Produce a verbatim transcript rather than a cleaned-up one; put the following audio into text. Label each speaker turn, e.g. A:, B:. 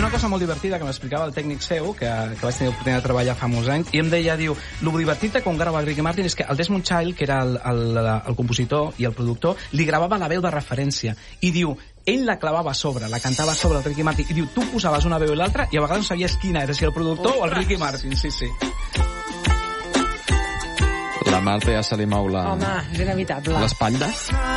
A: una cosa molt divertida que m'explicava el tècnic seu, que, que vaig tenir l'oportunitat de treballar fa molts anys, i em deia, diu, lo divertit de quan grava Ricky Martin és que el Desmond Child, que era el, el, el compositor i el productor, li gravava la veu de referència, i diu, ell la clavava a sobre, la cantava a sobre el Ricky Martin, i diu, tu posaves una veu i l'altra, i a vegades no sabies quina era, si el productor o el Ricky Martin, sí, sí.
B: La Marta ja se li mou la...
C: Home, és inevitable.
B: l'espatlla.